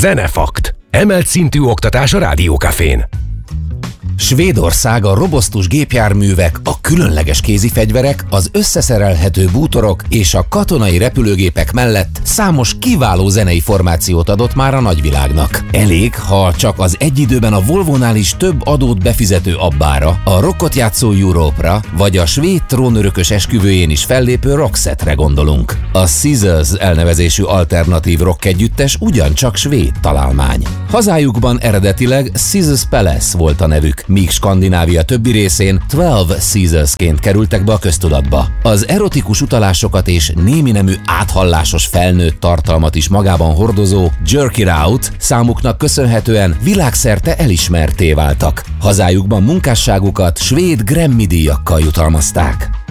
Zenefakt. Emelt szintű oktatás a Rádiókafén. Svédország a robosztus gépjárművek, a különleges kézifegyverek, az összeszerelhető bútorok és a katonai repülőgépek mellett számos kiváló zenei formációt adott már a nagyvilágnak. Elég, ha csak az egy időben a Volvónál is több adót befizető Abbára, a rockot játszó Europe-ra, vagy a svéd trónörökös esküvőjén is fellépő Roxette-re gondolunk. A Scissors elnevezésű alternatív rock együttes ugyancsak svéd találmány. Hazájukban eredetileg Scissors Palace volt a nevük, míg Skandinávia többi részén 12 Scissorsként kerültek be a köztudatba. Az erotikus utalásokat és némi nemű áthallásos felnőtt tartalmat is magában hordozó Jerk It Out számuknak köszönhetően világszerte elismertté váltak. Hazájukban munkásságukat svéd Grammy-díjakkal jutalmazták.